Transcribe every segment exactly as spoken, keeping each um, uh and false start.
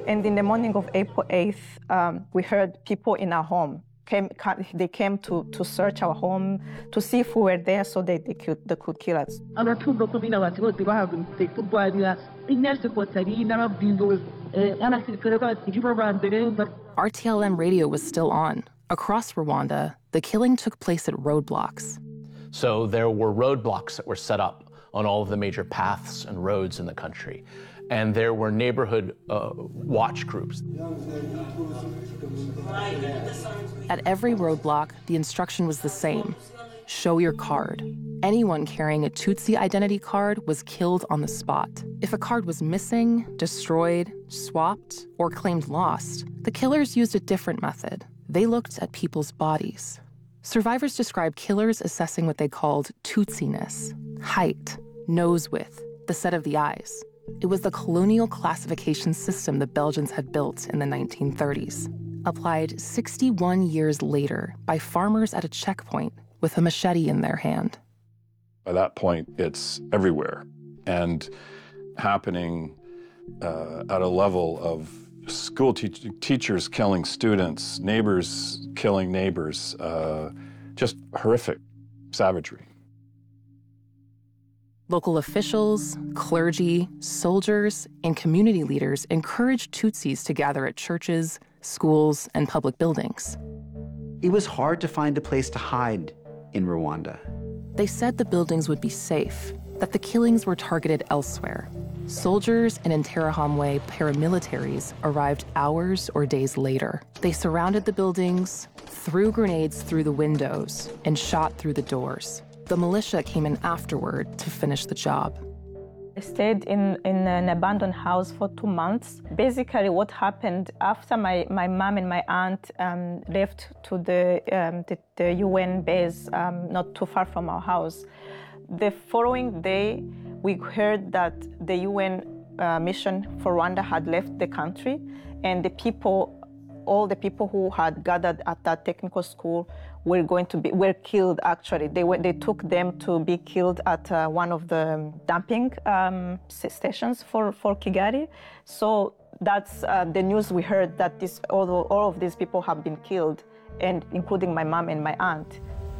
And in the morning of April eighth, um, we heard people in our home. Came, they came to, to search our home to see if we were there so they, they, could, they could kill us. R T L M radio was still on. Across Rwanda, the killing took place at roadblocks. So there were roadblocks that were set up on all of the major paths and roads in the country. And there were neighborhood uh, watch groups. At every roadblock, the instruction was the same: show your card. Anyone carrying a Tutsi identity card was killed on the spot. If a card was missing, destroyed, swapped, or claimed lost, the killers used a different method. They looked at people's bodies. Survivors described killers assessing what they called Tutsiness: height, nose width, the set of the eyes. It was the colonial classification system the Belgians had built in the nineteen thirties, applied sixty-one years later by farmers at a checkpoint with a machete in their hand. By that point, it's everywhere and happening uh, at a level of school te- teachers killing students, neighbors killing neighbors, uh, just horrific savagery. Local officials, clergy, soldiers, and community leaders encouraged Tutsis to gather at churches, schools, and public buildings. It was hard to find a place to hide in Rwanda. They said the buildings would be safe, that the killings were targeted elsewhere. Soldiers and Interahamwe paramilitaries arrived hours or days later. They surrounded the buildings, threw grenades through the windows, and shot through the doors. The militia came in afterward to finish the job. I stayed in, in an abandoned house for two months. Basically, what happened after my, my mom and my aunt um, left to the, um, the, the U N base um, not too far from our house, the following day, we heard that the U N uh, mission for Rwanda had left the country, and the people, all the people who had gathered at that technical school were going to be, were killed actually. They were, they took them to be killed at uh, one of the dumping um, stations for, for Kigali. So that's uh, the news we heard, that this, all, all of these people have been killed, and including my mom and my aunt.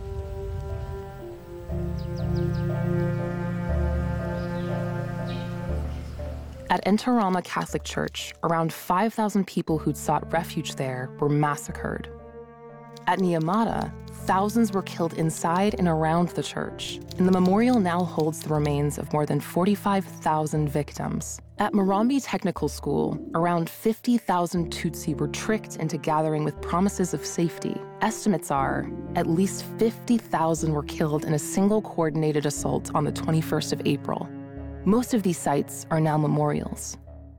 At Ntarama Catholic Church, around five thousand people who'd sought refuge there were massacred. At Nyamata, thousands were killed inside and around the church, and the memorial now holds the remains of more than forty-five thousand victims. At Murambi Technical School, around fifty thousand Tutsi were tricked into gathering with promises of safety. Estimates are at least fifty thousand were killed in a single coordinated assault on the twenty-first of April. Most of these sites are now memorials.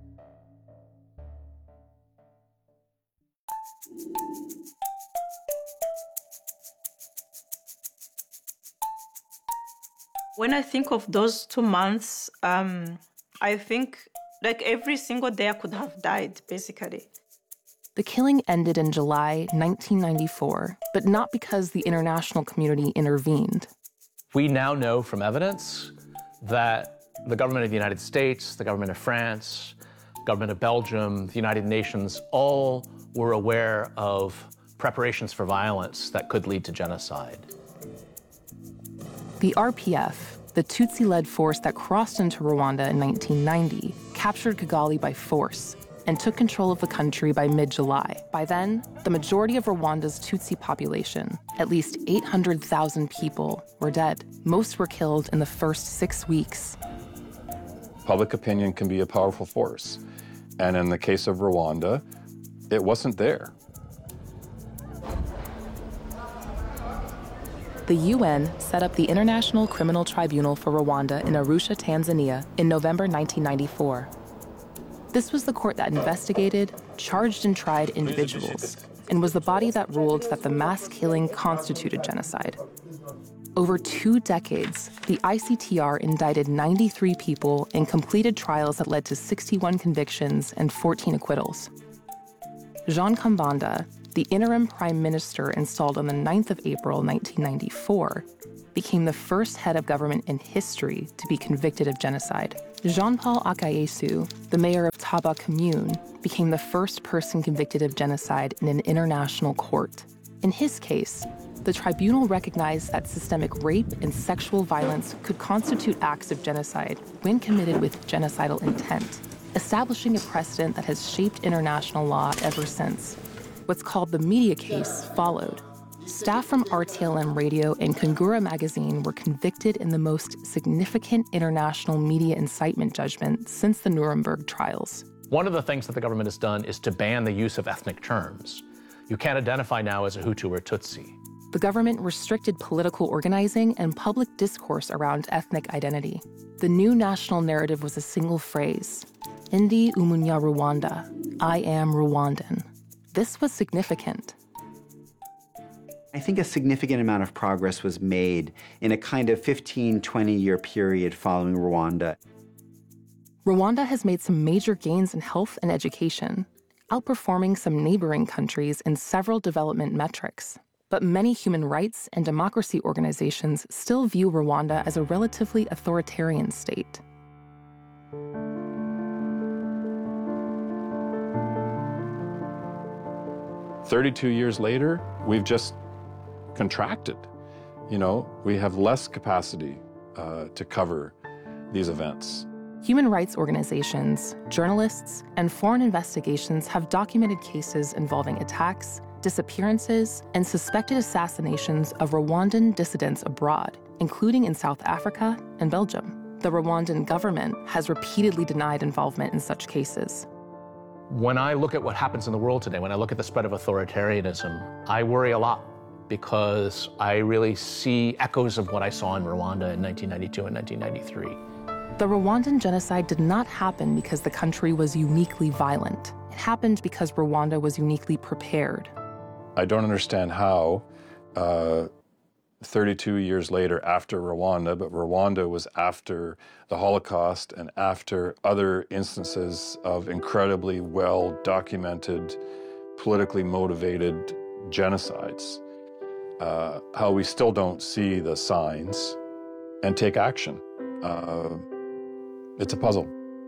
When I think of those two months, um, I think like every single day I could have died, basically. The killing ended in July nineteen ninety-four, but not because the international community intervened. We now know from evidence that the government of the United States, the government of France, government of Belgium, the United Nations, all were aware of preparations for violence that could lead to genocide. The R P F, the Tutsi-led force that crossed into Rwanda in nineteen ninety, captured Kigali by force and took control of the country by mid-July. By then, the majority of Rwanda's Tutsi population, at least eight hundred thousand people, were dead. Most were killed in the first six weeks. Public opinion can be a powerful force. And in the case of Rwanda, it wasn't there. The U N set up the International Criminal Tribunal for Rwanda in Arusha, Tanzania, in November nineteen ninety-four. This was the court that investigated, charged, and tried individuals, and was the body that ruled that the mass killing constituted genocide. Over two decades, the I C T R indicted ninety-three people and completed trials that led to sixty-one convictions and fourteen acquittals. Jean Kambanda, the interim prime minister installed on the ninth of April nineteen ninety-four, became the first head of government in history to be convicted of genocide. Jean-Paul Akayesu, the mayor of Taba Commune, became the first person convicted of genocide in an international court. In his case, the tribunal recognized that systemic rape and sexual violence could constitute acts of genocide when committed with genocidal intent, establishing a precedent that has shaped international law ever since. What's called the media case followed. Staff from R T L M Radio and Kungura magazine were convicted in the most significant international media incitement judgment since the Nuremberg trials. One of the things that the government has done is to ban the use of ethnic terms. You can't identify now as a Hutu or Tutsi. The government restricted political organizing and public discourse around ethnic identity. The new national narrative was a single phrase, Ndi Umunya Rwanda, I am Rwandan. This was significant. I think a significant amount of progress was made in a kind of fifteen, twenty year period following Rwanda. Rwanda has made some major gains in health and education, outperforming some neighboring countries in several development metrics. But many human rights and democracy organizations still view Rwanda as a relatively authoritarian state. thirty-two years later, we've just contracted. You know, we have less capacity uh, to cover these events. Human rights organizations, journalists, and foreign investigations have documented cases involving attacks, disappearances, and suspected assassinations of Rwandan dissidents abroad, including in South Africa and Belgium. The Rwandan government has repeatedly denied involvement in such cases. When I look at what happens in the world today, when I look at the spread of authoritarianism, I worry a lot because I really see echoes of what I saw in Rwanda in nineteen ninety-two and nineteen ninety-three. The Rwandan genocide did not happen because the country was uniquely violent. It happened because Rwanda was uniquely prepared. I don't understand how uh, thirty-two years later after Rwanda, but Rwanda was after the Holocaust and after other instances of incredibly well-documented, politically motivated genocides, uh, how we still don't see the signs and take action. Uh, it's a puzzle.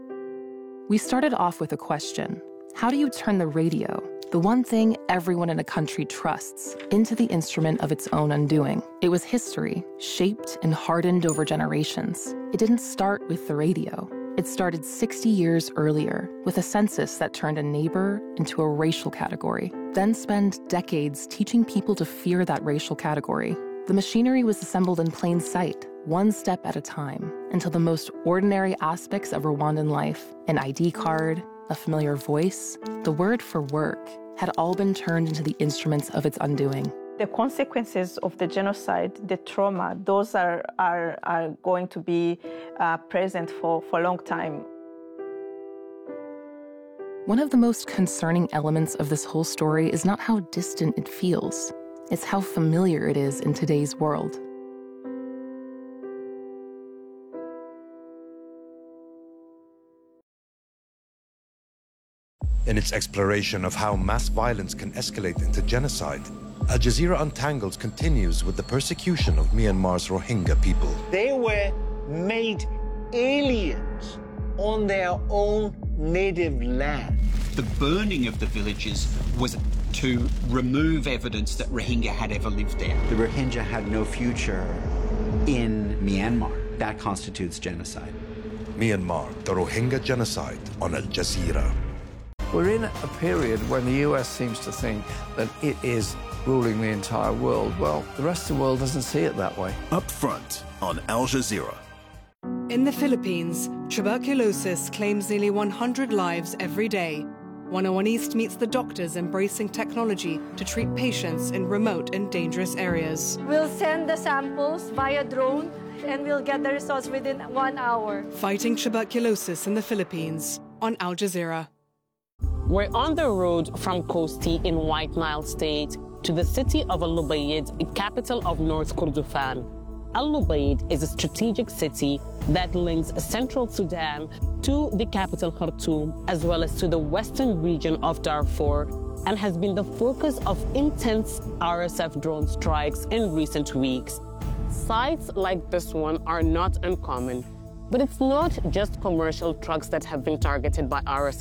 We started off with a question. How do you turn the radio, the one thing everyone in a country trusts, into the instrument of its own undoing? It was history, shaped and hardened over generations. It didn't start with the radio. It started sixty years earlier with a census that turned a neighbor into a racial category, then spent decades teaching people to fear that racial category. The machinery was assembled in plain sight, one step at a time, until the most ordinary aspects of Rwandan life, an I D card, a familiar voice, the word for work, had all been turned into the instruments of its undoing. The consequences of the genocide, the trauma, those are, are, are going to be uh, present for, for a long time. One of the most concerning elements of this whole story is not how distant it feels. It's how familiar it is in today's world. In its exploration of how mass violence can escalate into genocide, Al Jazeera Untangles continues with the persecution of Myanmar's Rohingya people. They were made aliens on their own native land. The burning of the villages was to remove evidence that Rohingya had ever lived there. The Rohingya had no future in Myanmar. That constitutes genocide. Myanmar, the Rohingya genocide on Al Jazeera. We're in a period when the U S seems to think that it is ruling the entire world. Well, the rest of the world doesn't see it that way. Up front on Al Jazeera. In the Philippines, tuberculosis claims nearly one hundred lives every one oh one East meets the doctors embracing technology to treat patients in remote and dangerous areas. We'll send the samples via drone and we'll get the results within one hour. Fighting tuberculosis in the Philippines on Al Jazeera. We're on the road from Kosti in White Nile State to the city of Al-Lubaid, capital of North Kordofan. Al-Lubaid is a strategic city that links central Sudan to the capital Khartoum, as well as to the western region of Darfur, and has been the focus of intense R S F drone strikes in recent weeks. Sites like this one are not uncommon, but it's not just commercial trucks that have been targeted by R S